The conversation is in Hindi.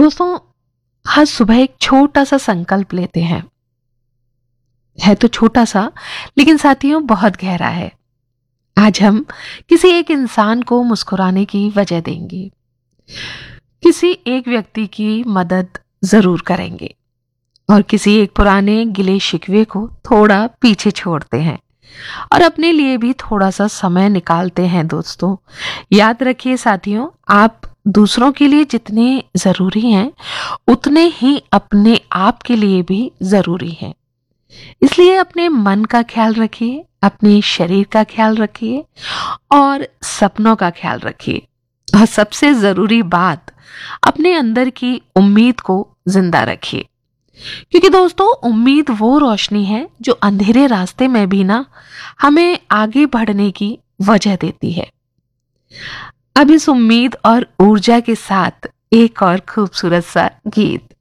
दोस्तों, हर सुबह एक छोटा सा संकल्प लेते हैं। है तो छोटा सा, लेकिन साथियों बहुत गहरा है। आज हम किसी एक इंसान को मुस्कुराने की वजह देंगे, किसी एक व्यक्ति की मदद जरूर करेंगे और किसी एक पुराने गिले शिकवे को थोड़ा पीछे छोड़ते हैं और अपने लिए भी थोड़ा सा समय निकालते हैं। दोस्तों, याद रखिए साथियों, आप दूसरों के लिए जितने जरूरी हैं उतने ही अपने आप के लिए भी जरूरी हैं। इसलिए अपने मन का ख्याल रखिए, अपने शरीर का ख्याल रखिए और सपनों का ख्याल रखिए। और सबसे जरूरी बात, अपने अंदर की उम्मीद को जिंदा रखिए, क्योंकि दोस्तों उम्मीद वो रोशनी है जो अंधेरे रास्ते में भी ना हमें आगे बढ़ने की वजह देती है। अब इस उम्मीद और ऊर्जा के साथ एक और खूबसूरत सा गीत